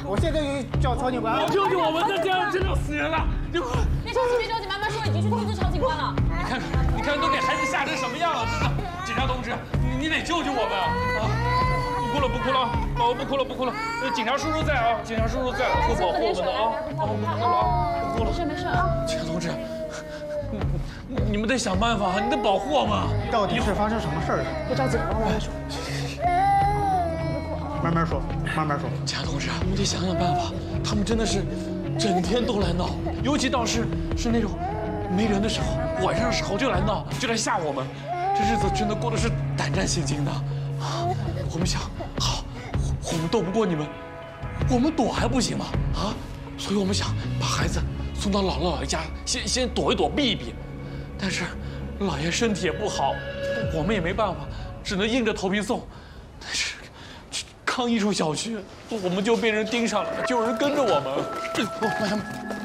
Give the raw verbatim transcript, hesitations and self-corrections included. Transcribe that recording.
我现在就叫曹警官。 救救我们！这这样真的死人了！就别着急，别着急，慢慢说，已经去通知曹警官了。 你看看，你看都给孩子吓成什么样了！真的，警察同志，你你得救救我们啊！不哭了，不哭了，哦，不哭了，不哭了。警察叔叔在啊，警察叔叔在，会保护我们的啊！哦，不哭了啊，不哭了。 没事没事啊。 警察同志，你们得想办法，你得保护我们。 到底是发生什么事儿了？ 别着急，慢慢说。 慢慢说，慢慢说。 警察同志，你们得想想办法。他们真的是整天都来闹，尤其到是是那种没人的时候，晚上的时候就来闹，就来吓我们。这日子真的过得是胆战心惊的。啊，我们想，好，我们斗不过你们，我们躲还不行吗？啊，所以我们想把孩子送到姥姥姥爷家，先先躲一躲，避一避。但是姥爷身体也不好，我们也没办法，只能硬着头皮送。但是刚一出小区，我们就被人盯上了，就有人跟着我们。哦，慢点。